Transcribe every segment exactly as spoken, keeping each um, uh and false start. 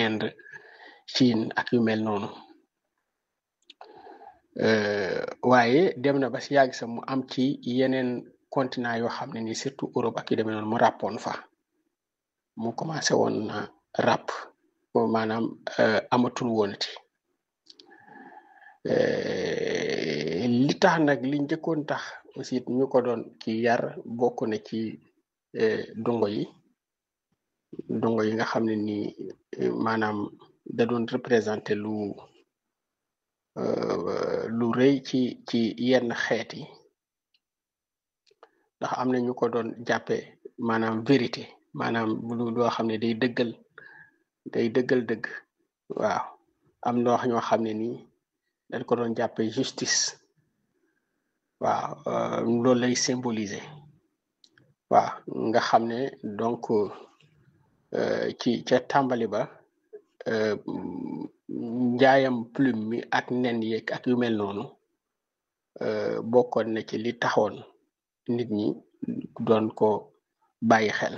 Inde Chine ak yu mel noonu waaye dem na ba si yàgg sax mu am ci yeneen continent yoo xam ne ni surtout Europe ak yu demee noonu mu ràppoon fa mu commencé woon na ràpp maanaam amatul woonati li tax nag li njëkkoon tax aussi ñu ko doon ki yar bokk na ci dongo yi dongo yi nga xam ne ni maanaam da doon représenté lu lu rëy ci ci yenn xeet yi ndax am na ñu ko doon jàppe maanaam vérité maanaam lu loo xam ne day dëggal day dëggal dëgg waaw am na wax ñoo xam ne nii dañ ko doon jàppe justice waaw loolu lay symboliser waaw nga xam ne donc ci ca tàmbali ba njaayam plume mi ak nen yeeg ak yu mel noonu bokkoon na ci li taxoon nit ñi doon ko bàyyi xel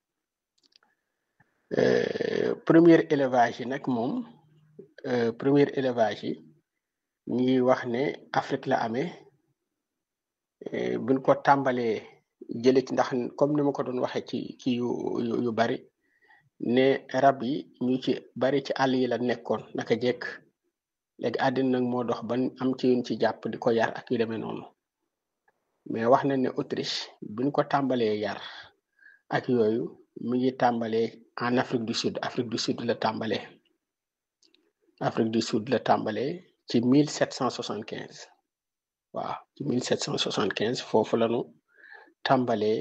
premier élevage yi nag moom premier élevage yi ñu ngi wax ne Afrique la amee buñ ko tàmbalee jële ci ndax comme ni ma ko doon waxee ci ci yu yu bari ne rab yi ñu ci bari ci àll yi la nekkoon naka jekk léegi àddina nag moo dox ban am ci yuñ ci jàpp di ko yar ak yu demee noonu mais wax na ne Autriche buñ ko tàmbalee yar ak yooyu mi ngi tàmbalee en Afrique du Sud Afrique du Sud la tàmbalee Afrique du Sud la tàmbalee ci mille sept cent soixante quinze waaw ci mille sept cent soixante quinze foofu lañu tàmbalee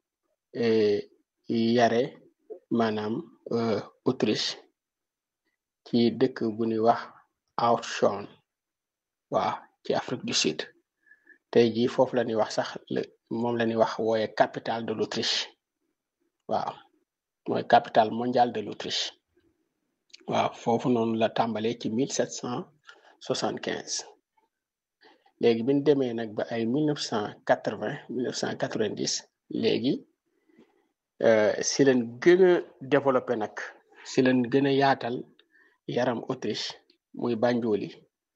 yare maanaam Autriche ci dëkk bu ñuy wax Oude-Rhin waaw ci Afrique du Sud tey jii foofu la ñuy wax sax moom la ñuy wax wooye capitale de l'Autriche waaw mooy capitale mondiale de l'Autriche waaw foofu noonu la tàmbalee ci mille sept cent soixante quinze léegi bi ñu demee nag ba ay mille neuf cent quatre-vingt mille neuf cent quatre-vingt-dix léegi si leen gën a développé nag si leen gën a yaatal yaram Autriche muy Banjoli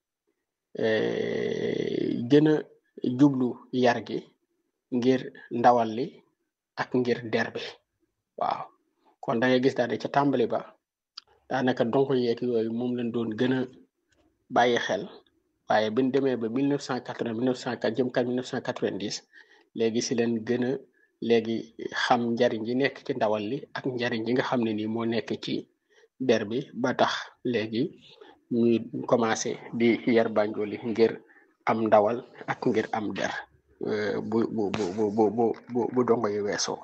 gën a jublu yar gi ngir ndawal li ak ngir der bi waaw kon da ngay gis daal ca tàmbali ba daanaka donko yeeg yooyu moom lañ doon gën a bàyyi xel waaye biñ demee ba mille neuf cent quatre-vingt mille neuf cent quatre jëm kat mille neuf cent quatre-vingt-dix léegi si leen gën a léegi xam njariñ yi nekk ci ndawal li ak njariñ yi nga xam ne nii moo nekk ci der bi ba tax léegi ñuy commencé di yar Banjoli ngir am ndawal ak ngir am der bu bu bu bu bu bu bu dongo yi weesoo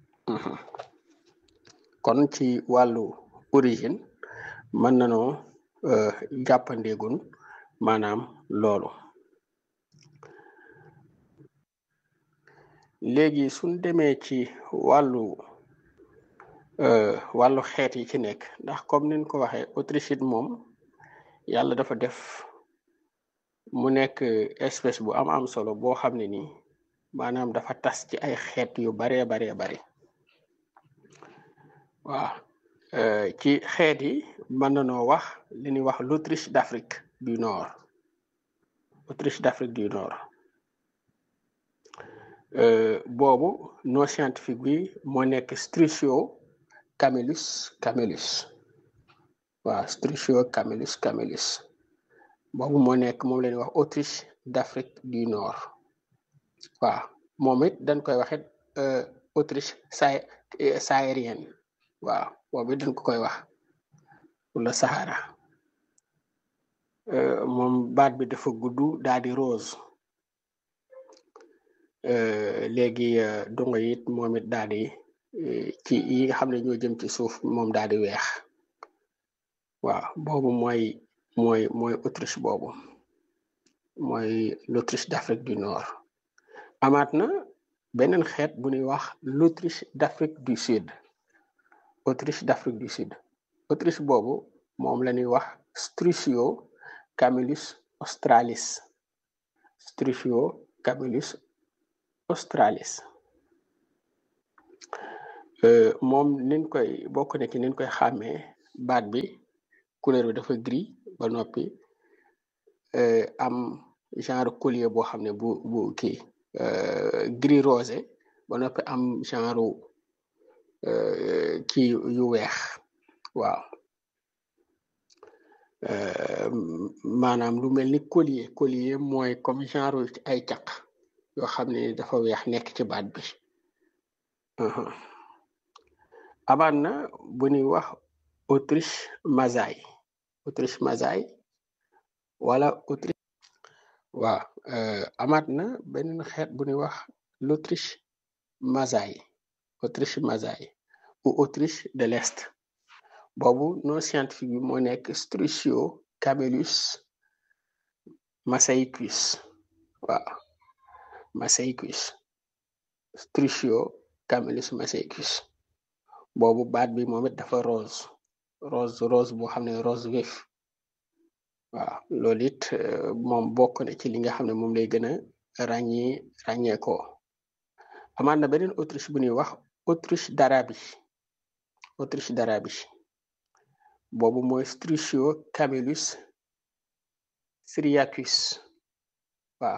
kon ci wàllu origine mën nanoo jàppandeegun maanaam loolu léegi suñ demee ci wàllu wàllu xeet yi ci nekk ndax comme niñ ko waxee Autriche moom yàlla dafa def mu nekk espèce bu am am solo boo xam ne nii maanaam dafa tas ci ay xeet yu baree baree bari waaw ci xeet yi mën nanoo wax li ñuy wax l'Autriche d'Afrique du Nord Autriche d'Afrique du Nord boobu nom scientifique bi moo nekk Struthio camellus camellus waaw Struthio camellus camellus boobu moo nekk moom la ñuy wax Autriche d'Afrique du Nord waaw moom it dañ koy waxit Autriche saharienne waaw boobu it dañ ko koy wax wala Sahara moom baat bi dafa gudd daal di rose léegi dongo it moom it daal di ci yi nga xam ne ñoo jëm ci suuf moom daal di weex waaw boobu mooy mooy mooy Autriche boobu mooy l'Autriche d'Afrique du Nord amaat na beneen xeet bu ñuy wax l'Autriche d'Afrique du Sud Autriche d'Afrique du Sud Autriche boobu moom la ñuy wax Struthio camellus australis Struthio camellus australis moom niñ koy bokk na ci niñ koy xàmmee baat bi couleur bi dafa gris ba noppi euh, am genre collier boo xam ne bu bu kii euh, gris rosé ba noppi am genre euh, kii yu weex waaw euh, maanaam lu mel ni collier collier mooy comme genre ay caq yoo xam ne dafa weex nekk ci baat bi uhum. amaat na bu ñuy wax Autriche Masaay Autriche Masaay wala Autriche waaw euh, amaat na beneen xeet bu ñuy wax l'Autriche Masaay Autriche Masaay ou Autriche de l'Est boobu nom scientifique bi moo nekk Struthio Camelus masaicus waaw masaicus Struthio Camelus masaicus boobu baat bi moom it dafa rose rose rose boo xam ne rose vif waaw loolu it moom bokk na ci li nga xam ne moom lay gën a ràññee ràññee ko amaat na beneen Autriche bu ñuy wax Autriche d'Arabie Autriche d'Arabie boobu mooy Struthio Camelus syriacus waaw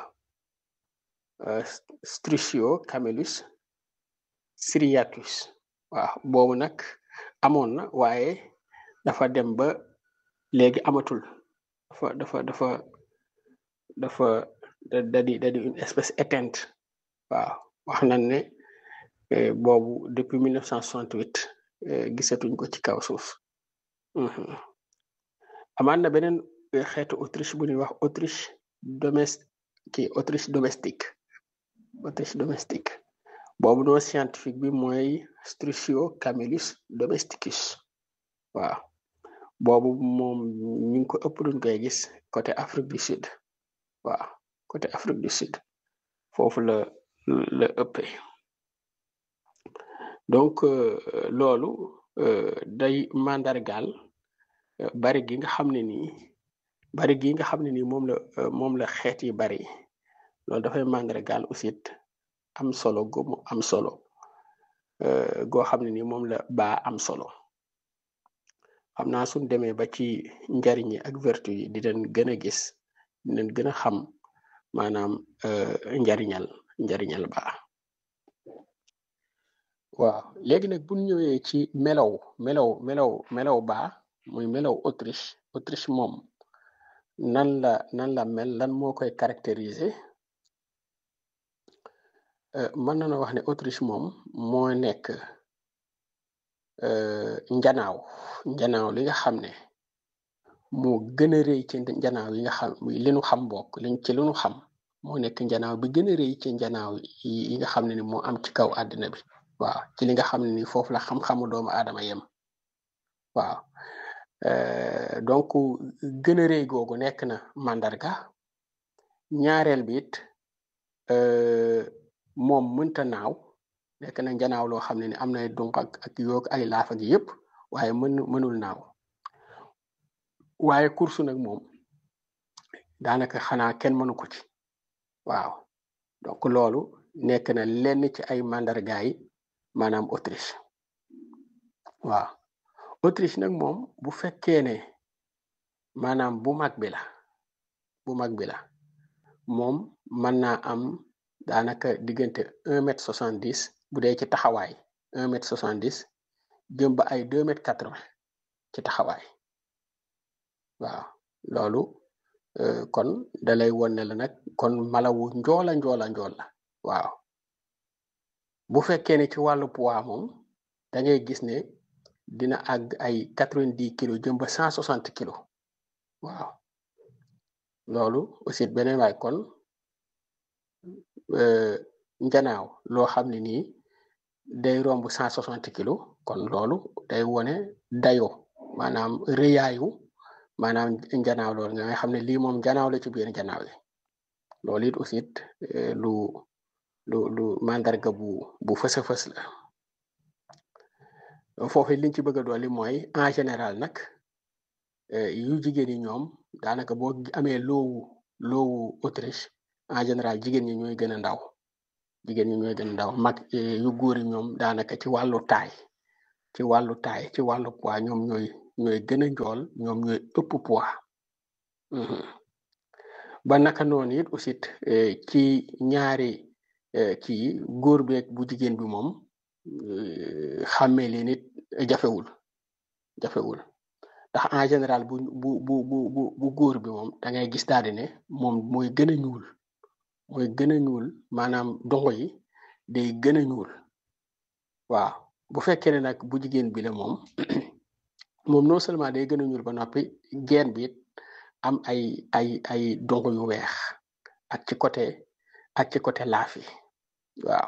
Struthio Camelus syriacus waaw boobu nag amoon na waaye dafa dem ba léegi amatul dafa dafa dafa dafa da di da di une espèce éteinte waaw wax nañ ne boobu depuis mille neuf cent soixante-huit gisatuñ ko ci kaw suuf amaan na beneen xeetu Autriche bu ñuy wax Autriche domestique kii Autriche domestique Autriche domestique boobu noo scientifique bi mooy Struthio Camelus domesticus waaw boobu moom ñu ngi ko ëpp duñ koy gis côté Afrique du Sud waaw côté Afrique du Sud foofu la la ëppee donc loolu day mandargaal bari gi nga xam ne nii bari gi nga xam ne nii moom la moom la xeet yi bari loolu dafay mandargaal aussi am solo gu mu am solo goo xam ne nii moom la baa am solo xam naa suñ demee ba ci njariñ yi ak vertu yi di leen gën a gis di leen gën a xam maanaam njariñal njariñal baa waaw léegi nag buñ ñëwee ci melaw melaw melaw melaw baa muy melaw Autriche Autriche moom nan la nan la mel lan moo koy caractériser mën na wax ne Autriche moom moo nekk njanaaw njanaaw li nga xam ne moo gën a rëy ci njanaaw yi nga xam li nu xam bokk liñ ci li nu xam moo nekk njanaaw bi gën a rëy ci njanaaw yi nga xam ne ni moo am ci kaw àddina bi waaw ci li nga xam ne ni foofu la xam-xamu doomu aadama yem waaw donc gën a rëy googu nekk na mandarga ñaareel bi it moom mënta naaw nekk na njanaaw loo xam ne ni am na donc ak ak yoog ay laafa gi yëpp waaye mën mënul naaw waaye course nag moom daanaka xanaa kenn mënu ko ci waaw donc loolu nekk na lenn ci ay mandargaay maanaam Autriche waaw Autriche nag moom bu fekkee ne maanaam bu mag bi la bu mag bi la moom mën naa am daanaka diggante un mètre soixante dix bu dee ci taxawaay un mètre soixante dix jëm ba ay deux mètres quatre vingt ci taxawaay waaw loolu kon dalay won ne la nag kon malawu njoola njoola njool la waaw bu fekkee ne ci wàllu poids moom da ngay gis ne dina àgg ay quatre-vingt-dix kilos jëm ba cent soixante kilos waaw loolu aussi beneen waay kon njanaaw loo xam ne nii day romb cent soixante kilos kon loolu day wone dayo maanaam rëyaayu maanaam njanaaw loolu nga xam ne lii moom njanaaw la ci biir njanaaw yi loolu it aussi lu lu lu mandarga bu bu fës a fës la foofu liñ ci bëgg a dolli mooy en général nag yu jigéen yi ñoom daanaka boo amee loowu loowu Autriche en général jigéen ñi ñooy gën a ndaw jigéen ñi ñooy gën a ndaw mag yu góor yi ñoom daanaka ci wàllu taay ci wàllu taay ci wàllu poids ñoom ñooy ñooy gën a njool ñoom ñooy ëpp poids. Mhm. ba naka noonu it aussi eh, ci ñaari eh, kii góor beeg bu jigéen bi moom eh, xàmmee leen it jafewul jafewul ndax en général bu bu bu bu bu bu góor bi moom da ngay gis daal di ne moom mooy gën a ñuul mooy gën a ñuul maanaam dongo yi day gën a ñuul waaw bu fekkee ne nag bu jigéen bi la moom moom non seulement day gën a ñuul ba noppi geen bi it am ay ay ay dongo yu weex ak ci côté ak ci côté laaf yi waaw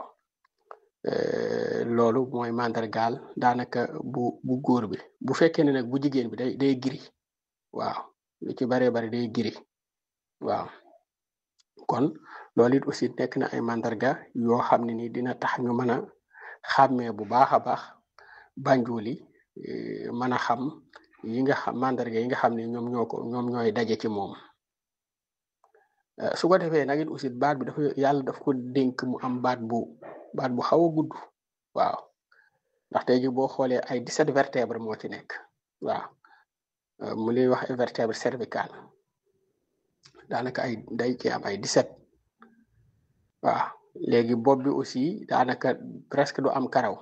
euh, loolu mooy mandargaal daanaka bu bu góor bi bu fekkee ne nag bu jigéen bi day day giri waaw lu ci baree bari day giri waaw kon loolu it aussi nekk na ay mandarga yoo xam ne ni dina tax ñu mën a xàmmee bu baax a baax Banjul yi eh, mën a xam yi nga xam mandarga yi nga xam ne ñoom ñoo ko ñoom ñooy daje ci moom. Euh, su ko defee nag it aussi baat bi dafa yàlla daf ko dénk mu am baat bu baat bu xaw a gudd waaw ndax tey ji boo xoolee ay dix-sept vertèbres moo ci nekk waaw euh, mu lay wax ay vertèbre cervicale daanaka ay day ci am ay dix-sept waaw léegi bopp bi aussi daanaka presque du am karaw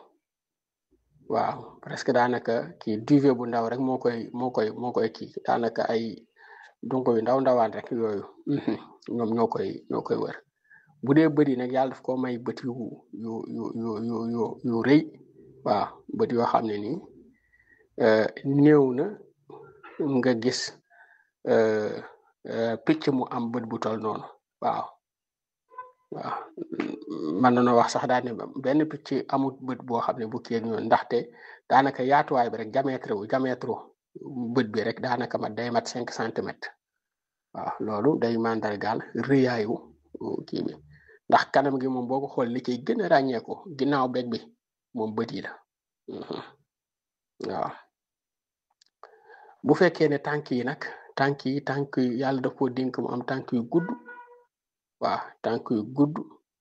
waaw presque daanaka kii duvet bu ndaw rek moo koy moo koy moo koy kii daanaka ay donc yu ndaw ndawaan rek yooyu mhm, ñoom ñoo koy ñoo koy wër bu dee bët yi nag yàlla daf ko may bët yu yu yu yu yu yu yu rëy waaw bët yoo xam ne nii euh, néew na nga gis euh, euh, picc mu am bët bu tol noonu waaw waaw mën nañoo wax sax daal ne benn picc amut bët boo xam ne bu kii ak ñoom ndaxte daanaka yaatuwaay bi rek diamètre wu diamètre bët bi rek daanaka mat day mat cinq centimètres waaw loolu day mandargaal rëyaayu kii bi ndax kanam gi moom boo ko xool li ciy gën a ràññeeku ginnaaw beeg bi moom bët yi la mhm, waaw bu fekkee ne tànk yi nag tànk yi tànk yi yàlla daf ko dénk mu am tànk yu gudd waaw tànk yu gudd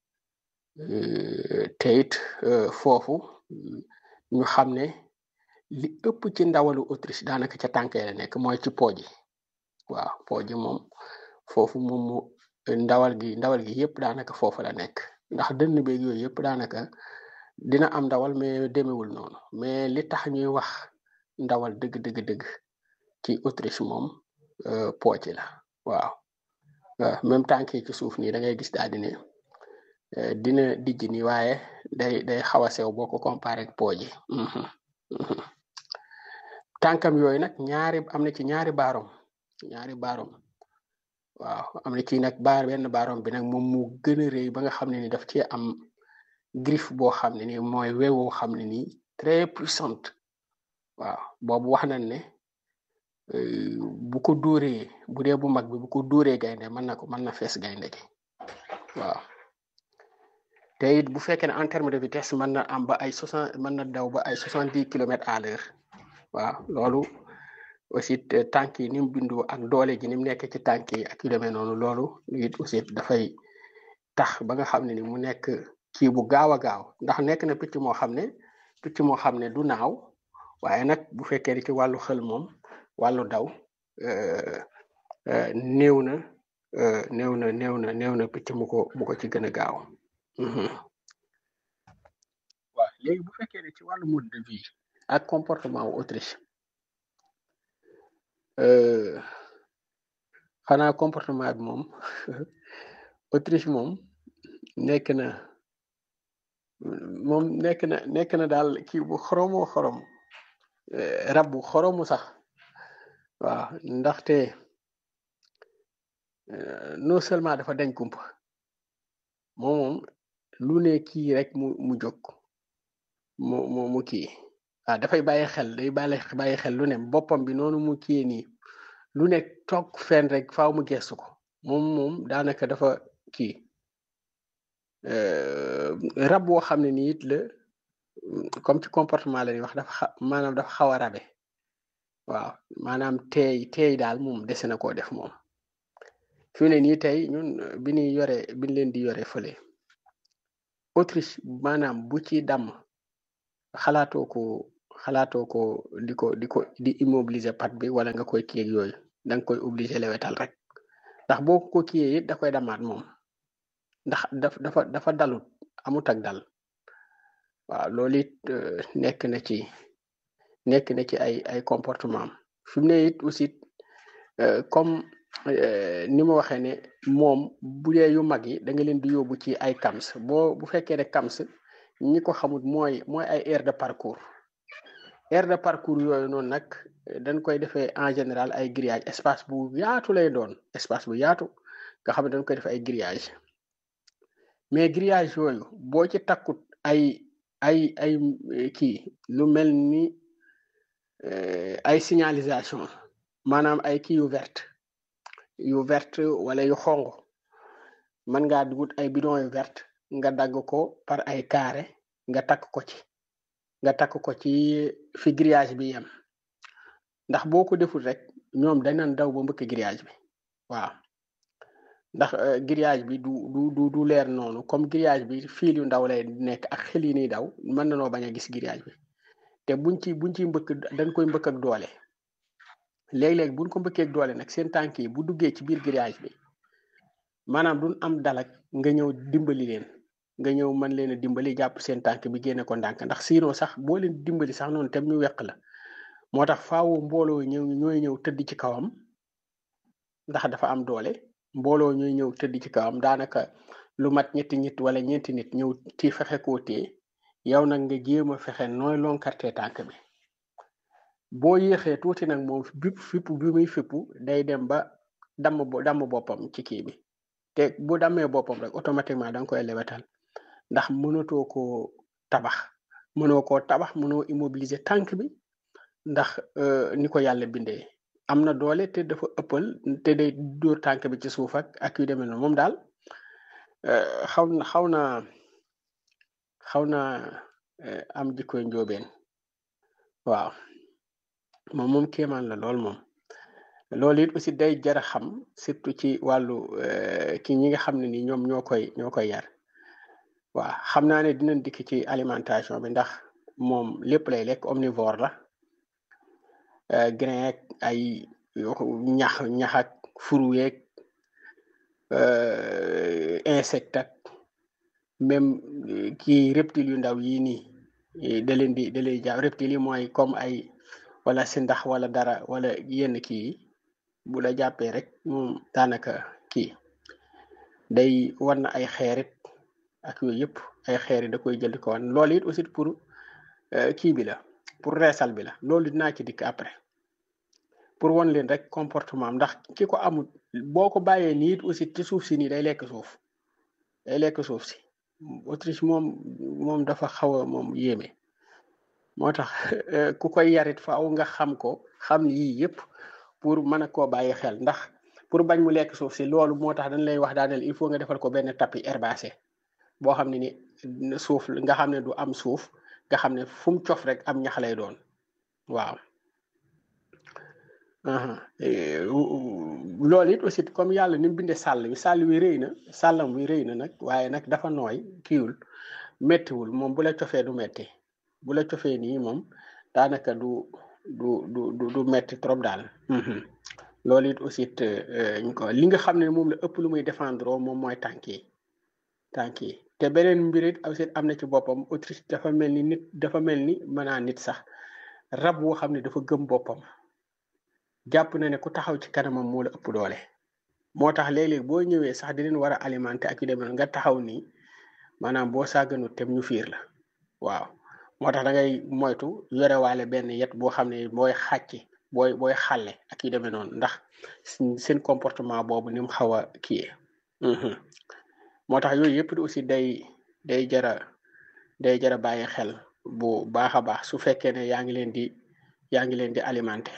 euh, te it euh, foofu ñu xam ne li ëpp ci ndawalu Autriche daanaka ca tànk yi la nekk mooy ci pooj yi waaw pooj yi moom foofu moom mu ndawal gi ndawal gi yëpp daanaka foofu la nekk ndax dënn beeg yooyu yëpp daanaka dina am ndawal mais demewul noonu mais li tax ñuy wax ndawal dëgg dëgg dëgg ci Autriche moom euh, pooj yi la waaw euh, même tànk yi ci suuf nii da ngay gis daal di ne euh, dina dijj ni waaye day day xaw a sew boo ko comparé ak pooj yi mhm, mhm. tànkam yooyu nag ñaari am na ci ñaari baarom ñaari baarom waaw am na ci nag baar benn baarom bi nag moom mu gën a rëy ba nga xam ne ni daf ci am griffe boo xam ne ni mooy wewoo xam ne ni très puissante waaw boobu wax nañ ne euh, bu ko dóoree bu dee bu mag bi bu ko dóoree gaynde mën na ko mën na fees gaynde gi waaw te it bu fekkee ne en terme de vitesse mën na am ba ay soixante mën na daw ba ay soixante-dix kilomètres à l'heure waaw loolu aussi te tànk yi ni mu bindoo ak doole ji ni mu nekk ci tànk yi ak yu demee noonu loolu it aussi dafay tax ba nga xam ne ni mu nekk kii bu gaaw a gaaw ndax nekk na picc moo xam ne picc moo xam ne du naaw waaye nag bu fekkee ni ci wàllu xel moom wàllu daw euh, euh, néew na euh, néew na néew na néew na picc mu ko mu ko ci gën a gaaw mhm. waaw léegi bu fekkee ne ci wàllu mode de vie ak comportement wu Autriche euh, xanaa comportement bi moom Autriche moom nekk na moom nekk na nekk na daal kii bu xoromoo xorom euh, rab bu xoromu sax waaw ndaxte euh, non seulement dafa dañ kumpa moom moom lu ne kii rek mu mu jóg mu mu mu kii ah dafay bàyyi xel day bàyyi bàyyi xel lu ne boppam bi noonu mu kii nii lu ne toog fenn rek faaw mu gestu ko moom moom daanaka dafa kii euh, rab boo xam ne nii it la comme ci comportement la ñuy wax dafa xa maanaam dafa xaw a rabe waaw maanaam teey teey daal moom dese na koo def moom fi mu ne nii tey ñun bi ñuy yore bi ñu leen di yore fële Autriche maanaam bu ci damm xalaatoo ko xalaatoo ko di ko di ko di immobiliser pat bi wala nga koy kii ak yooyu da nga koy obligé lewetal rek ndax boo ko kiiyee it da koy damaat moom ndax daf dafa dafa dalut amut ak dal waaw loolu it euh, nekk na ci nekk na ci ay ay comportement am fi mu ne it aussi euh, comme euh, ni ma waxee ne moom bu dee yu mag yi da nga leen di yóbbu ci ay cams boo bu fekkee ne cams ñi ko xamut mooy mooy ay aire de parcours aire de parcours yooyu noonu nag eh, dañ koy defee en général ay grillage espace bu yaatu lay doon espace bu yaatu nga xam ne dañ koy def ay grillage mais grillage yooyu boo ci takkut ay ay ay eh, kii lu mel ni eh, ay signalisation maanaam ay kii yu verte yu verte wala yu xonq mën ngaa dugut ay bidon yu verte nga dagg ko par ay carré nga takk ko ci nga takk ko ci fi grillage bi yem ndax boo ko deful rek ñoom danañ daw ba mbëkk grillage bi waaw ndax euh, grillage bi du du du du leer noonu comme grillage bi fil yu ndaw lay nekk ak xel yi niy daw mën na noo bañ a gis grillage bi te buñ ci buñ ci mbëkk dañ koy mbëkk ak doole léeg-léeg buñ ko mbëkkee ak doole nag seen tànk yi bu duggee ci biir grillage bi maanaam duñ am dalak nga ñëw dimbali leen nga ñëw mën leen a dimbali jàpp seen tànk bi génne ko ndànk ndax sinon sax boo leen dimbali sax noonu tem ñu weq la moo tax faawu mbooloo ñëw ñooy ñëw tëdd ci kawam ndax dafa am doole mbooloo ñooy ñëw tëdd ci kawam daanaka lu mat ñetti nit wala ñeenti nit ñëw ci fexe koo téye yow nag nga jéem a fexe nooy lonkarte tànk bi boo yéexee tuuti nag moom bip fipp bi muy fippu day dem ba damm bo damm boppam ci kii bi te bu dammee boppam rek automatiquement da nga koy lewetal ndax mënatoo koo tabax mënoo koo tabax mënoo immobiliser tànk bi ndax euh, ni ko yàlla bindee am na doole te dafa ëppal te day dóor tànk bi ci suuf ak ak yu demee noonu moom daal euh, xaw na xaw na xaw na euh, am jikkoy njóobeen waaw moom moom kéemaan la lool moom loolu it aussi day jar a xam surtout ci wàllu euh, ki ñi nga xam ne ni ñoom ñoo koy ñoo koy yar waaw xam naa ne dinañ dikk ci alimentation bi ndax moom lépp lay lekk omnivore la euh, grain ak ay ñax ñax ak furu yeeg euh, insecte ak même euh, kii reptile yu ndaw yii nii eh, da leen di da leen di jàpp reptile yi mooy comme ay wala si ndax wala dara wala yenn kii yi bu la jàppee rek moom daanaka kii day war na ay xeerit ak yooyu yëpp ay xeerit da koy jël di ko wan loolu it aussi pour euh, kii bi la pour reesal bi la loolu dinaa ci dikk après pour won leen rek comportement am ndax ki ko amul boo ko bàyyee nii it aussi ci suuf si nii day lekk suuf day lekk suuf si Autriche moom moom dafa xaw a moom yéeme moo tax euh, ku koy yarit faaw nga xam ko xam yii yëpp pour mën a koo bàyyi xel ndax pour bañ mu lekk suuf si loolu moo tax dañ lay wax daaneel il faut nga defal ko benn tapis herbacé boo xam ne ni suuf nga xam ne du am suuf nga xam ne fu mu cof rek am ñax lay doon waaw aha Eh, wu- wu- loolu it aussi comme yàlla ni mu bindee sàll wi sàll wi rëy na sàllam wi rëy na nag waaye nag dafa nooy kiiwul méttiwul moom bu la cofee du metti bu la cofee nii moom daanaka du du du du du metti trop daal Mhm. loolu it aussi it, euh, ñu ko li nga xam ne moom la ëpp lu muy défendre moom mooy tànk yi tànk yi te beneen mbir it aussi am na ci boppam Autriche dafa mel ni nit dafa mel ni mën naa nit sax rab woo xam ne dafa gëm boppam jàpp na ne ku taxaw ci kanamam moo la ëpp doole moo tax léeg-léeg boo ñëwee sax di leen war a alimenter ak yu demee noonu nga taxaw nii maanaam boo sàgganut tem ñu fiir la waaw moo tax da ngay moytu yorewaale benn yet boo xam ne booy xàcc booy booy xàlle ak yu demee noonu ndax seen seen comportement boobu ni mu xaw a kiyee Mhm. moo tax yooyu yëpp aussi day day jara day jara bàyyi xel bu baax a baax su fekkee ne yaa ngi leen di yaa ngi leen di alimenter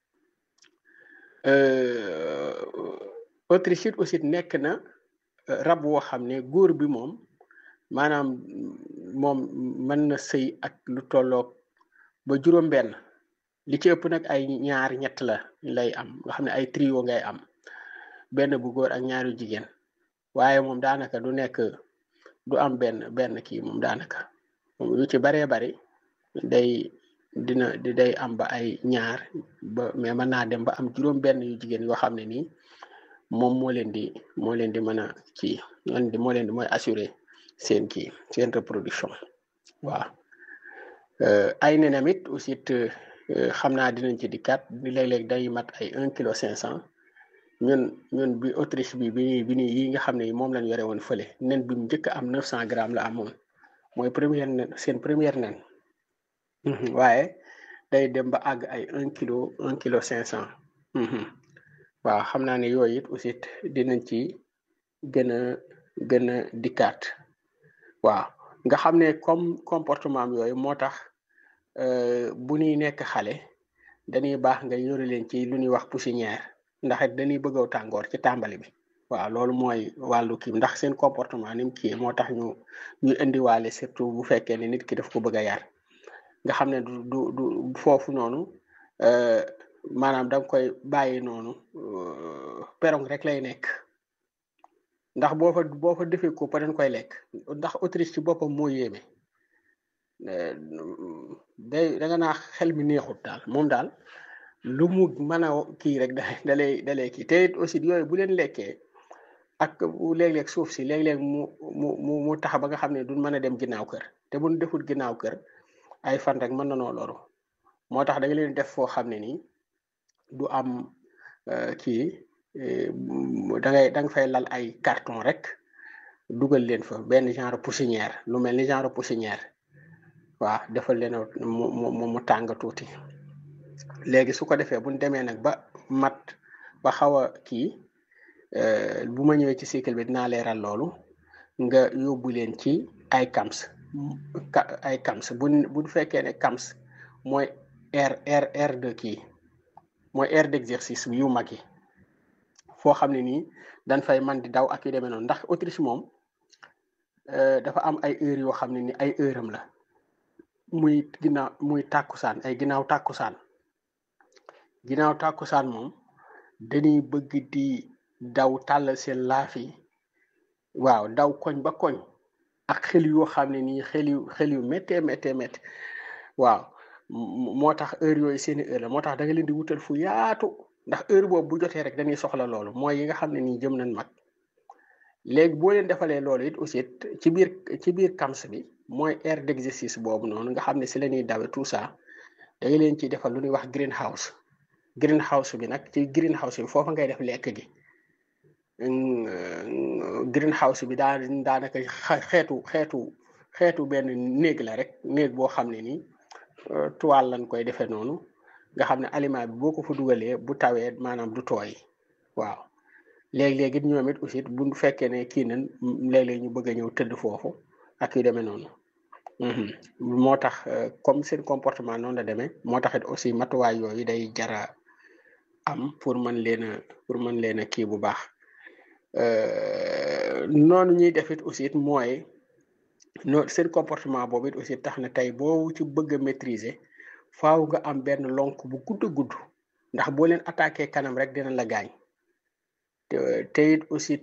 euh, Autriche it aussi nekk na euh, rab woo xam ne góor bi moom maanaam mm, moom mën na sëy ak lu tolloog ba juróom benn li ci ëpp nag ay ñaar ñett la lay am nga xam ne ay trio ngay am benn bu góor ak ñaari jigéen waaye moom daanaka du nekk du am benn benn kii moom daanaka moom yu ci baree bari day dina di day am ba ay ñaar ba mais mën naa dem ba am juróom benn yu jigéen yoo xam ne nii moom moo leen di moo leen di mën a kii moo leen di mooy assurer seen kii seen reproduction waaw ay nenam it aussi xam naa dinañ ci dikkaat di léeg-léeg day mat ay un kilo cinq cent ñun ñun bi Autriche bi bi bi nii yi nga xam ne moom lañ yore woon fële nen bi mu njëkk am neuf cent grammes la amoon mooy première nen seen première nen waaye day dem ba àgg ay un kilo un kilo cinq cent waaw xam naa ne yooyu it aussi dinañ ci gën a gën a dikkaat waaw nga xam ne comme comportement am yooyu moo tax bu ñuy nekk xale dañuy baax nga yore leen ci lu ñuy wax poussinière ndax it dañuy bëggaw tàngoor ci tàmbali bi waaw loolu mooy wàllu kii ndax seen comportement ni mu kii moo tax ñu ñu indiwaale surtout bu fekkee ne nit ki daf ko bëgg a yar nga xam ne du du du foofu noonu maanaam da nga koy bàyyi noonu perong rek lay nekk ndax boo fa boo fa defee ko pa dañ koy lekk ndax Autriche ci boppam moo yéeme day da nga naa xel mi neexut daal moom daal lu mu mën a kii rek da dalay dalay kii te aussi yooyu bu leen lekkee ak bu léeg-léeg suuf si léeg-léeg mu mu mu mu tax ba nga xam ne duñ mën a dem ginnaaw kër te buñ defut ginnaaw kër ay fan rek mën na noo loru moo tax da nga leen def foo xam ne nii du am kii da ngay da nga fay lal ay carton rek dugal leen fa benn genre poussinière lu mel ni genre poussinière waaw defal leen mu mu mu tàng tuuti léegi su ko defee buñ demee nag ba mat ba xaw a kii bu ma ñëwee ci cycle bi dinaa leeral loolu nga yóbbu leen ci ay cams ay cams bu bu fekkee ne cams mooy aire aire aire de kii mooy aire d'exercice yu mag yi foo xam ne nii dañ fay man di daw ak yu demee noonu ndax Autriche moom dafa am ay heures yoo xam ne ni ay heure am la muy ginnaaw muy tàkkusaan ay ginnaaw tàkkusaan ginnaaw tàkkusaan moom dañuy bëgg di daw tàllal seen laaf yi waaw daw koñ ba koñ ak xel yoo xam ne nii xel yu xel yu méttee méttee méttee waaw moo tax heure yooyu seeni heure la moo tax da nga leen di wutal fu yaatu ndax heure boobu bu jotee rek dañuy soxla loolu mooy yi nga xam ne nii jëm nañ mag léegi boo leen defalee loolu it aussi ci biir ci biir cams bi mooy aire d'exercice boobu noonu nga xam ne si la ñuy dawe tout ça da nga leen ciy defal lu ñuy wax greenhouse greenhouse bi nag ci greenhouse bi foofa ngay def lekk gi greenhouse bi daa daanaka xeetu xeetu xeetu benn néeg la rek néeg boo xam ne nii toile lañ koy defee noonu nga xam ne aliment bi boo ko fa dugalee bu tawee maanaam du tooy waaw léeg-léeg it ñoom it aussi bu fekkee ne kii nañ léeg-léeg ñu bëgg a ñëw tëdd foofu ak yu demee noonu moo tax comme seen comportement noonu la demee moo tax it aussi matuwaay yooyu day jara am pour mën leen a pour mën leen a kii bu baax noonu ñuy def it aussi it mooy no seen comportement boobu it aussi tax na tey boo ci bëgg a maîtriser faaw nga am benn lonk bu gudd gudd ndax boo leen attaqué kanam rek dina la gaañ te te it aussi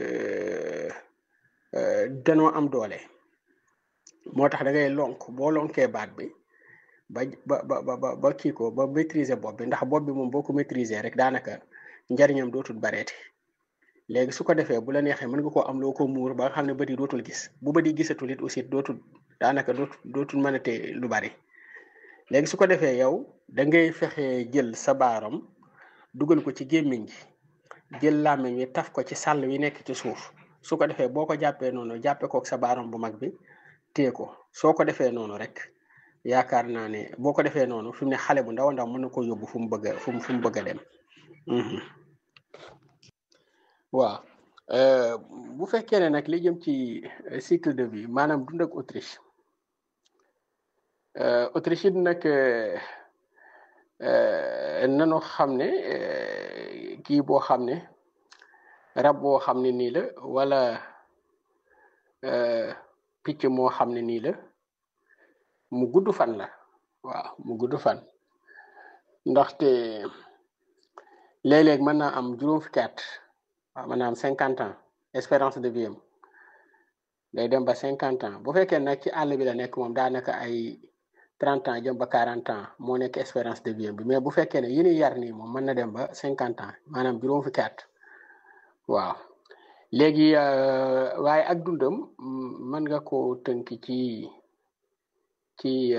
danoo am doole moo tax da ngay lonk boo lonkee baat bi ba ba ba ba ba kii ko ba maîtriser bopp bi ndax bopp bi moom boo ko maîtriser rek daanaka njariñam dootul bareeti léegi su ko defee bu la neexee mën nga koo am loo ko muur ba nga xam ne bët yi dootul gis bu bët yi gisatul it aussi dootul daanaka dootul dootul mënate lu bari léegi su ko defee yow da ngay fexe jël sa baaram dugal ko ci gémmiñ gi jël làmmiñ wi taf ko ci sàll wi nekk ci suuf su ko defee boo ko jàppee noonu jàppee kook sa baaram bu mag bi téye ko soo ko defee noonu rek yaakaar naa ne boo ko defee noonu fi mu ne xale bu ndaw ndaw mën na ko yóbbu fu mu bëgg a fu mu fu mu bëgg a dem waaw bu fekkee ne nag li jëm ci cycle de vie maanaam dund ak Autriche Autriche it nag nanu xam ne kii boo xam ne rab boo xam ne nii la wala picc moo xam ne nii la mu gudd fan la waaw mu gudd fan ndaxte léeg-léeg mën naa am juróom fukki at waaw mën naa am cinquante ans espérance de vie am day dem ba cinquante ans bu fekkee nag ci àll bi la nekk moom daanaka ay trente ans jëm ba quarante ans moo nekk espérance de vie bi mais bu fekkee ne yi ñuy yar nii moom mën na dem ba cinquante ans maanaam juróom fukki at waaw léegi waaye ak dundam mën nga ko tënk ci ci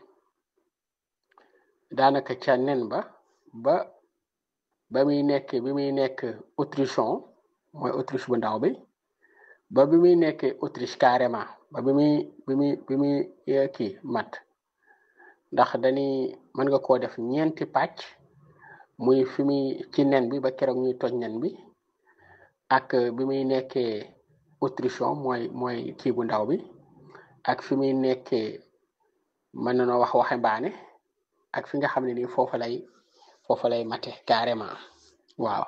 daanaka ca nen ba ba ba muy nekk bi muy nekk Autrichon mooy Autriche bu ndaw bi ba bi muy nekk Autriche carrément ba bi muy bi muy bi muy kii mat ndax dañuy mën nga koo def ñeenti pàcc muy fi muy ci nen bi ba keroog ñuy toj nen bi ak bi muy nekkee Autrichon mooy mooy kii bu ndaw bi ak fi muy nekkee mën na noo wax waxambaane ak fi nga xam ne nii foofu lay foofu lay mate carrément waaw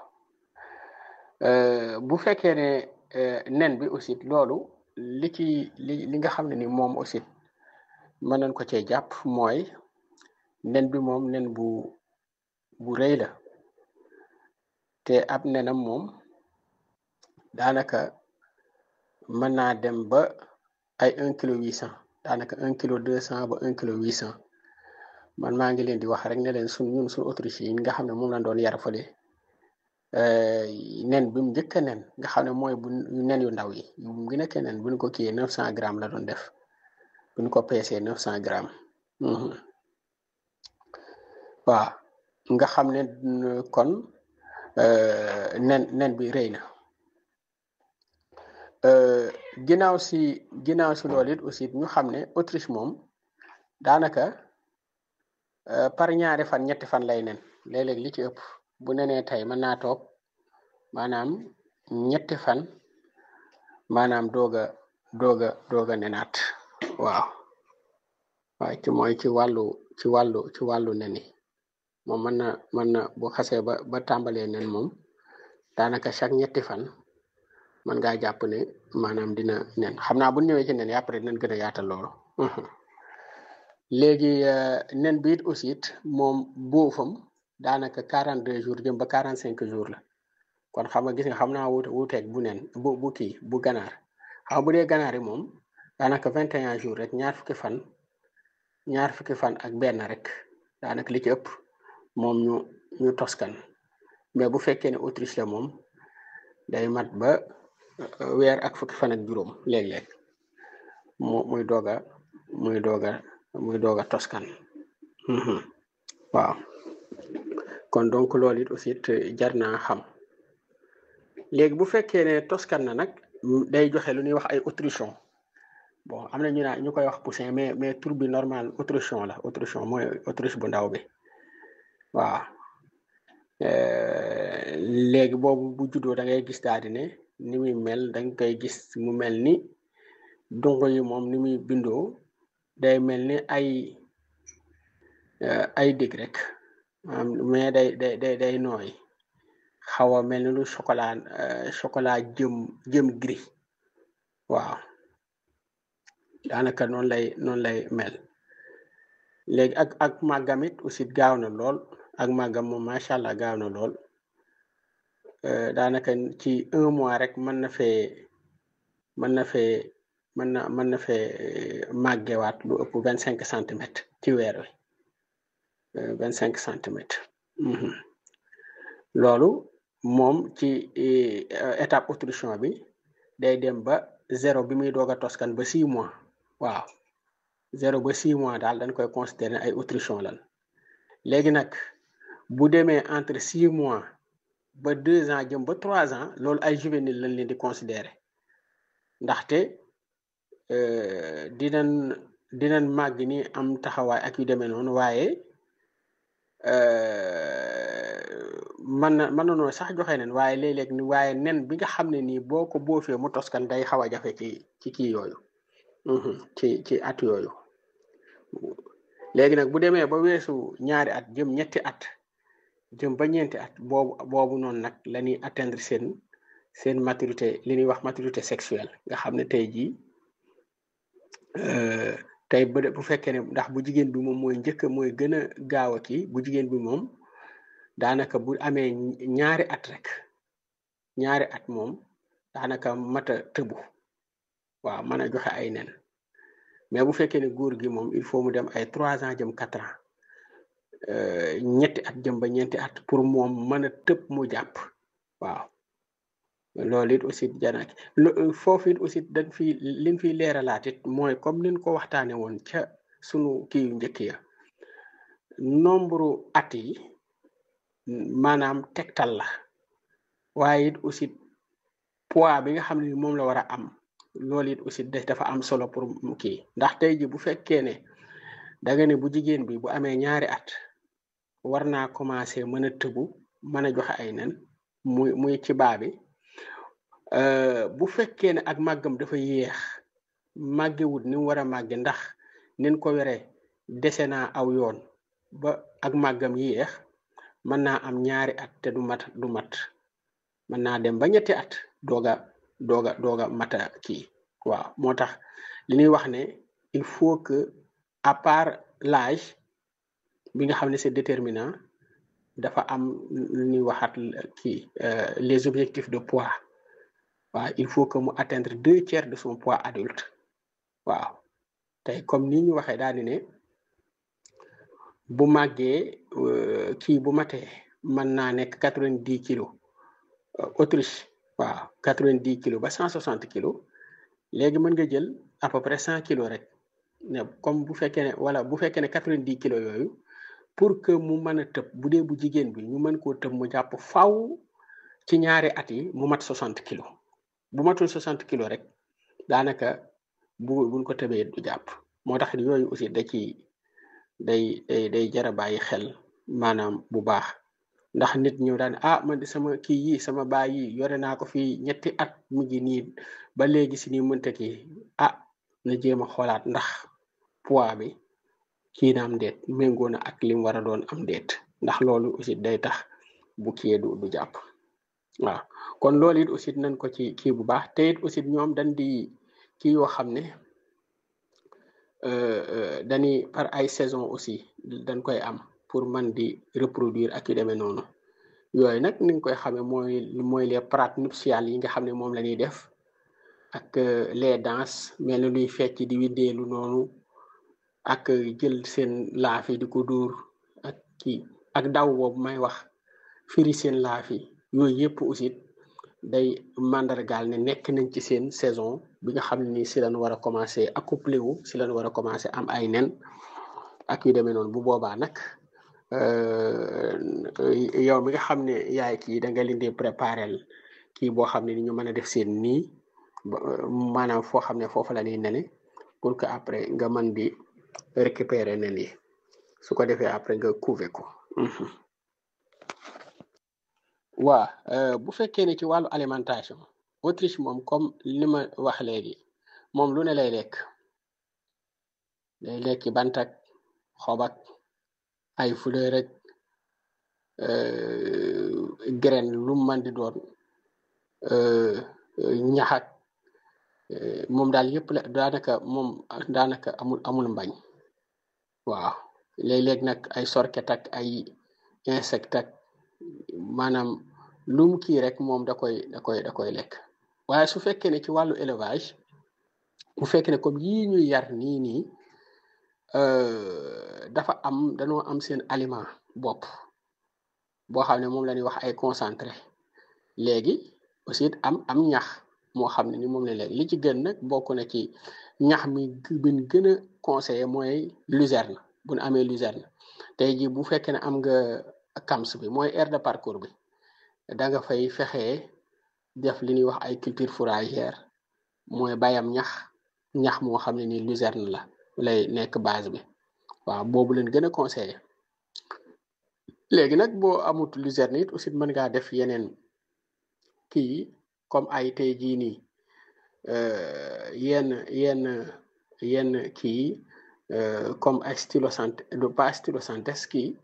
bu fekkee ne nen bi aussi loolu li ci li li nga xam ne ni moom aussi mën nañ ko cee jàpp mooy nen bi moom nen bu bu rëy la te ab nenam moom daanaka mën naa dem ba ay un kilo huit cent daanaka un kilo deux cent ba un kilo huit cent man maa ngi leen di wax rek ne leen suñ ñun suñ Autriche yi nga xam ne moom lañ doon yar fële nen bi mu njëkk a nen nga xam ne mooy bu nen yu ndaw yi mu gën a ke nen buñ ko kiyee neuf cent grammes la doon def buñ ko peesee neuf cent grammes waaw nga xam ne kon nen nen bi rëy na ginnaaw si ginnaaw si loolu it aussi ñu xam ne Autriche moom daanaka par ñaari fan ñetti fan lay nen léeg-léeg li ci ëpp bu nenee tey mën naa toog maanaam ñetti fan maanaam doog a doog a doog a nenaat waaw waaye ci mooy ci wàllu ci wàllu ci wàllu nen yi moom mën na mën na bu xasee ba ba tàmbalee nen moom daanaka chaque ñetti fan mën ngaa jàpp ne maanaam dina nen xam naa bu ñëwee ci nen yi après dinañ gën a yaatal loolu léegi nen bi it aussi it moom boofam daanaka quarante deux jours jëm ba quarante cinq jours la kon xam nga gis nga xam naa wute wuuteeg bu nen bu bu kii bu ganaar xam bu dee ganaar yi moom daanaka vingt et un jours rek ñaar fukki fan ñaar fukki fan ak benn rek daanaka li ci ëpp moom ñu ñu toskan mais bu fekkee ne Autriche la moom day mat ba weer ak fukki fan ak juróom léeg-léeg mu muy doog a muy doog a muy doog a toskan waaw kon donc loolu it aussi jar naa xam léegi bu fekkee ne toskan na nag day joxe lu ñuy wax ay Autrichon bon am na ñu naa ñu koy wax poussin mais mais tur bi normal Autrichon la Autrichon mooy Autriche bu ndaw bi waaw léegi boobu bu juddoo da ngay gis daal di ne ni muy mel dañ koy gis mu mel ni dungo yi moom ni muy bindoo day mel ni ay ay dég rek mais day day day day nooy xaw a mel ni lu chocolat chocolat jëm jëm gris waaw daanaka noonu lay noonu lay mel léegi ak ak màggamit aussi gaaw na lool ak màggam moom macha allah gaaw na lool daanaka ci un mois rek mën na fee mën na fee mën na mën na fee màggewaat lu ëpp vingt cinq centimètres ci weer wi vingt cinq centimètres loolu moom ci étape Autrichon bi day dem ba zéro bi muy doog a toskan ba six mois waaw zéro ba six mois daal dañ koy considérer ay Autrichon lan léegi nag bu demee entre six mois ba deux ans jëm ba trois ans loolu ay juvénile lañ leen di considérer ndaxte dinañ dinañ màgg ni am taxawaay ak yu demee noonu waaye mën na mën na noonu sax joxe nen waaye léeg-léeg ni waaye nen bi nga xam ne nii boo ko boofee mu toskan day xaw a jafe ci ci kii yooyu ci ci at yooyu léegi nag bu demee ba weesu ñaari at jëm ñetti at jëm ba ñeenti at boobu boobu noonu nag la ñuy atteindre seen seen maturité li ñuy wax maturité sexuelle nga xam ne tey jii tey bu bu fekkee ne ndax bu jigéen bi moom mooy njëkk mooy gën a gaaw a kii bu jigéen bi moom daanaka bu amee ñaari at rek ñaari at moom daanaka mat a tëbu waaw mën a joxe ay nen mais bu fekkee ne góor gi moom il faut mu dem ay trois ans jëm quatre ans ñetti at jëm ba ñeenti at pour moom mën a tëb mu jàpp waaw loolu it aussi janak foofu it aussi dañ fi liñ fiy leeralaat it mooy comme niñ ko waxtaane woon ca sunu kii yu njëkk ya nombre at yi maanaam tegtal la waaye it aussi poids bi nga xam ne moom la war a am loolu it aussi dafa am solo pour kii ndax tey ji bu fekkee ne da nga ne bu jigéen bi bu amee ñaari at war naa commencé mën a tëbu mën a joxe ay nen muy muy ci baa bi bu fekkee ne ak màggam dafa yéex màggewut ni mu war a màgge ndax nin ko were dese naa aw yoon ba ak màggam yéex mën naa am ñaari at te du mat du mat mën naa dem ba ñetti at dooga dooga dooga mata kii waaw moo tax li ñuy wax ne il faut que à part l'âge bi nga xam ne c'est déterminant dafa am lu ñuy waxaat kii les objectifs de poids waaw il faut que mu atteindre deux tiers de son poids adulte waaw tey comme ni ñu waxee daal di ne bu màggee kii bu matee mën naa nekk quatre-vingt-dix kilos Autriche waaw quatre-vingt-dix kilos ba cent soixante kilos léegi mën nga jël à peu près cent kilos rek ne comme bu fekkee ne wala bu fekkee ne quatre-vingt-dix kilos yooyu pour que mu mën a tëb bu dee bu jigéen bi ñu mën koo tëb mu jàpp faw ci ñaari at yi mu mat soixante kilos bu matul soixante kilos rek daanaka bu buñ ko tëbee du jàpp moo tax yooyu aussi da ci day day day jar a bàyyi xel maanaam bu baax ndax nit ñëw daan ah man di sama kii yi sama baay yi yore naa ko fii ñetti at mu ngi nii ba léegi si nii mënta kii ah na jéem a xoolaat ndax poids bi kii na am déet méngoo na ak lim war a doon am déet ndax loolu aussi day tax bu kii du du jàpp waaw kon loolu it aussi nañ ko ci kii bu baax te it aussi ñoom dañ di kii yoo xam ne dañuy par ay saison aussi dañ koy am pour man di reproduire ak yu demee noonu yooyu nag ni nga koy xamee mooy mooy les prates nuptiales yi nga xam ne moom la ñuy def ak les danses mel na luy fecc di widdeelu noonu ak jël seen laaf yi di ko dóor ak kii ak daw boobu may wax firi seen laaf yi yooyu yëpp aussi day mandargaal ne nekk nañ ci seen saison bi nga xam ne ni si lañ war a commencé accoupler wu si lañ war a commencé am ay nen ak yu demee noonu bu boobaa nag yow mi nga xam ne yaay kii da nga leen di préparer kii boo xam ne ni ñu mën a def seen nii maanaam foo xam ne foofu la ñuy nene pour que après nga mën di récupérer nen yi su ko defee après nga couver ko waa bu fekkee ne ci wàllu alimentation Autriche moom comme li ma wax léegi moom lu ne lay lekk day lekki bant ak xob ak ay fleur rek graine lu mu mën di doon ñax ak moom daal yëpp la daanaka moom daanaka amul amul mbañ waaw léeg-léeg nag ay sorket ak ay insecte ak maanaam lu mu kii rek moom da koy da koy da koy lekk waaye su fekkee ne ci wàllu élevage bu fekkee ne comme yii ñuy yar nii nii dafa am dañoo am seen aliment bopp boo xam ne moom la ñuy wax ay concentré léegi aussi am am ñax moo xam ne ni moom la léegi li ci gën nag bokk na ci ñax mi bin gën a conseillé mooy luzerne bu ñu amee luzerne tey jii bu fekkee ne am nga cams bi mooy aire de parcours bi da nga fay fexee def li ñuy wax ay culture fourragère mooy bayam ñax ñax moo xam ne ni luzerne la lay nekk base bi waaw boobu leen gën a conseillé léegi nag boo amut luzerne it aussi mën ngaa def yeneen kii comme ay tey jii nii yenn yenn yenn kii comme ay stylosante pas stylosanthes kii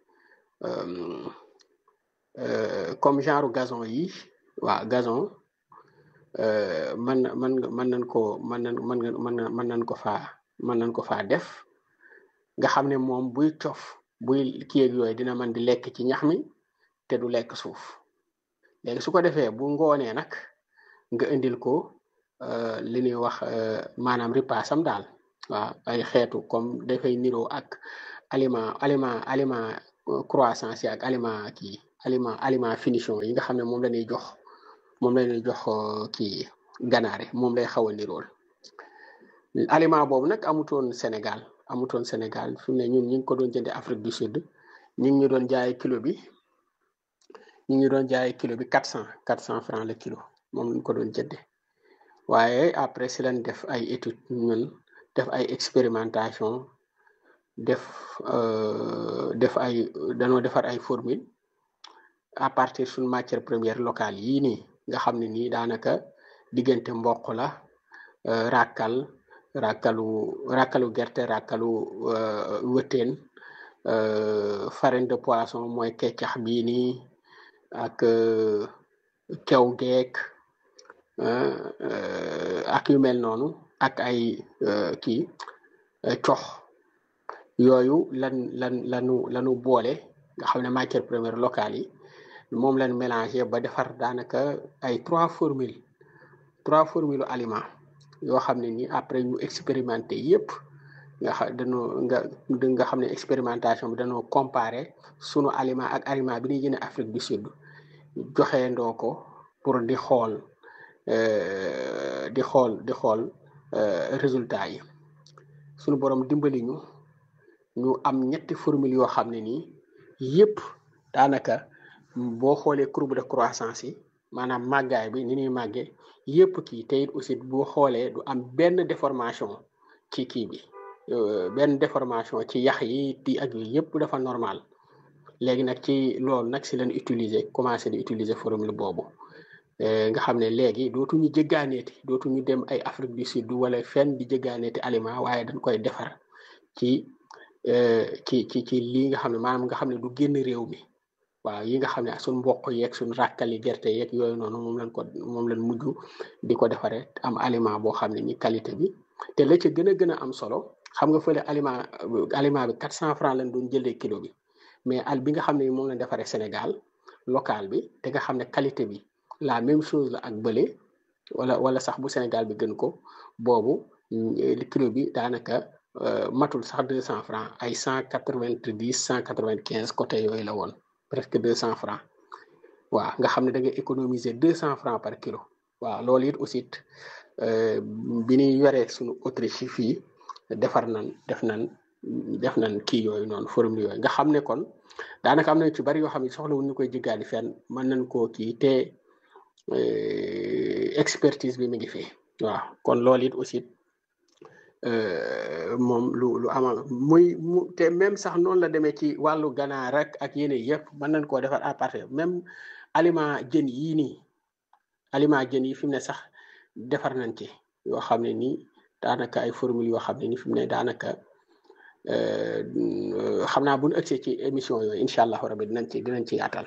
comme genre gazon yi waaw gazon man man mën nañ ko mën nañ mën mën mën nañ ko faa mën nañ ko faa def nga xam ne moom buy cof buy kii ak yooyu dina mën di lekk ci ñax mi te du lekk suuf léegi su ko defee bu ngoonee nag nga indil ko li ñuy wax maanaam ripaasam daal waaw ay xeetu comme dafay niroo ak aliment aliment aliment croissance yi ak aliment kii aliment aliment finition yi nga xam ne moom la ñuy jox moom la ñuy jox kii ganaare moom lay xaw a nirool aliment boobu nag amutoon Sénégal amutoon Sénégal fi mu ne ñun ñu ngi ko doon jëndee Afrique du Sud ñu ngi ñu doon jaay kilo bi ñu ngi doon jaay kilo bi quatre cent quatre cent francs le kilo moom lañ ko doon jëndee waaye après si lañ def ay études ñun def ay expérimentation def def ay dañoo defar ay formule à partir suñ matière première locale yii nii nga xam ne nii daanaka diggante mboq la ràkkal ràkkalu ràkkalu gerte ràkkalu wëteen farine de poisson mooy keccax bii nii ak kew geek ak yu mel noonu ak ay kii cox yooyu lan lan lanu lanu boole nga xam ne matière première locale yi moom lañ mélangé ba defar daanaka ay trois formules trois formules aliment yoo xam ne ni après ñu expérimenté yépp nga xam dañoo nga nga xam ne expérimentation bi dañoo comparé sunu aliment ak aliment bi ñuy jëne Afrique du Sud joxe ndoo ko pour di xool di xool di xool résultat yi sunu borom dimbali ñu ñu am ñetti formule yoo xam ne nii yépp daanaka boo xoolee courbe de croissance yi maanaam màggaay bi ni ñuy màggee yépp kii te it aussi boo xoolee du am benn déformation ci kii bi benn déformation ci yax yi di ak yooyu yépp dafa normal léegi nag ci loolu nag si leen utiliser commencé di utiliser formule boobu nga xam ne léegi dootuñu jëggaaneeti dootuñu dem ay Afrique du Sud wala fenn di jëggaaneeti aliment waaye dañ koy defar ci ci ci ci lii nga xam ne maanaam nga xam ne du génn réew mi waaw yi nga xam ne suñ mboq yeeg suñ ràkkali gerte yeeg yooyu noonu moom lañ ko moom lañ mujj di ko defaree am aliment boo xam ne ni qualité bi te la ca gën a gën a am solo xam nga fële aliment aliment bi quatre cent francs lañ doon jëlee kilo bi mais al bi nga xam ne moom lañ defaree Sénégal local bi te nga xam ne qualité bi la même chose la ak bële wala wala sax bu Sénégal bi gën ko boobu kilo bi daanaka matul sax deux cent francs ay cent quatre-vingt-dix cent quatre-vingt-quinze côté yooyu la woon presque deux cents francs waaw nga xam ne da nga économiser deux cents francs par kilo waaw loolu it aussi bi ñuy yoree suñu Autriche fii defar nan def nan def nan kii yooyu noonu formule yooyu nga xam ne kon daanaka am na ci bari yoo xam ne soxla wuñ ñu koy jéggaani fenn mën nañ koo kii te expertise bi mi ngi fi waaw kon loolu it aussi moom lu lu ama muy mu te même sax noonu la demee ci wàllu ganaar rek ak yeneen yëpp mën nañ koo defar à partir même aliment jën yii nii aliment jën yi fi mu ne sax defar nañ ci yoo xam ne nii daanaka ay formule yoo xam ne ni fi mu ne daanaka xam naa bu ñu ëgsee ci émission yooyu incha allah rabi dinañ ci dinañ ci yaatal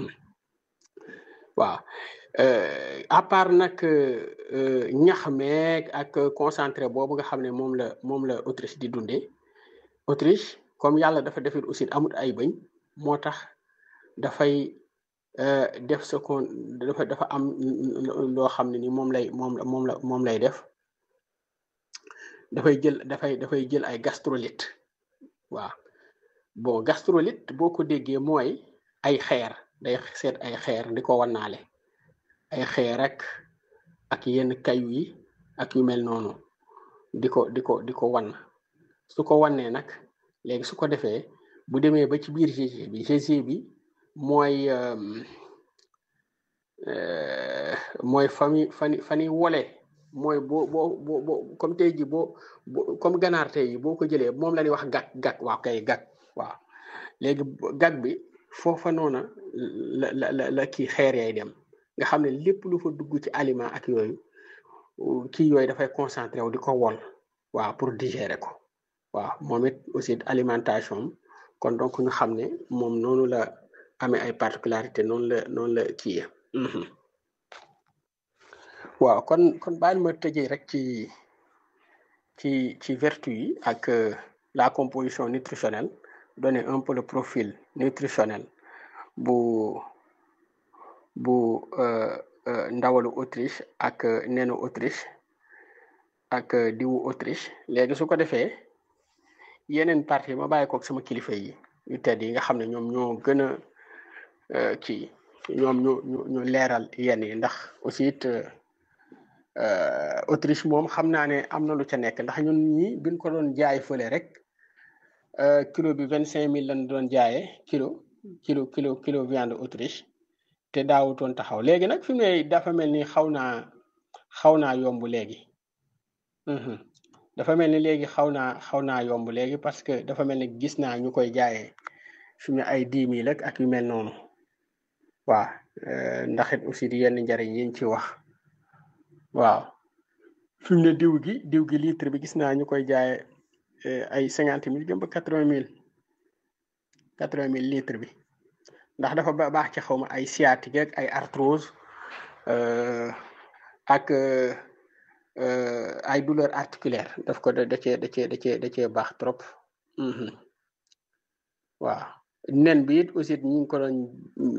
waaw à part nag ñax meeg ak concentré boobu nga xam ne moom la moom la Autriche di dundee Autriche comme yàlla dafa defit aussi amut ay bëñ moo tax dafay def ce qu'on dafa dafa am loo xam ne ni moom lay moom moom la moom lay def dafay jël dafay dafay jël ay gastrolite waaw bon gastrolite boo ko déggee mooy ay xeer day seet ay xeer di ko wannaale ay xeer rek ak yenn kayu yi ak yu mel noonu di ko di ko di ko wan su ko wannee nag léegi su ko defee bu demee ba ci biir G G bi G G bi mooy mooy fami fani fani wole mooy boo boo boo boo comme tey ji boo comme ganaar tey yi boo ko jëlee moom la ñuy wax gag gag waaw kay gag waaw léegi gag bi foofa noona la la la la kii xeer yaay dem nga xam ne lépp lu fa dugg ci aliment ak yooyu kii yooyu dafay concentré wu di ko wol waaw pour digérer ko waaw moom it aussi alimentation kon donc ñu xam ne moom noonu la amee ay particularité noonu la noonu la kii waaw kon kon baal ma tëjee rek ci ci ci vertu yi ak la composition nutritionnelle donner un peu le profil nutritionnel bu bu ndawalu Autriche ak nenu Autriche ak euh, diwu Autriche léegi su ko defee yeneen parti ma bàyyi koog sama kilifa yi yu tedd yi nga xam ne ñoom ñoo gën a euh, kii ñoom ñu ñu ñu leeral yenn yi ndax aussi it euh, euh, Autriche moom xam naa ne am na lu ca nekk ndax ñun ñi biñ ko doon jaay fële rek euh, kilo bi vingt cinq mille lañ doon jaayee kilo kilo kilo kilo viande Autriche te daawutoon taxaw léegi nag fi mu ne dafa mel ni xaw naa xaw naa yomb léegi. Mhm. dafa mel ni léegi xaw naa xaw naa yomb léegi parce que dafa mel ni gis naa ñu koy jaayee fi mu ne ay dix mille ak ak yu mel noonu waaw euh, ndax it aussi di yenn njariñ yiñ ci wax waaw fi mu ne diw gi diw gi litre bi gis naa ñu koy jaayee euh, ay cinquante mille jëm ba quatre vingt mille quatre vingt mille litre bi ndax dafa ba- baax ci xaw ma ay sciatique ak ay arthrose euh, ak euh, euh, ay douleur articulaire daf ko da da cee da cee da cee da cee baax trop. Mhm. waaw nen bi it aussi ñu ngi ko doon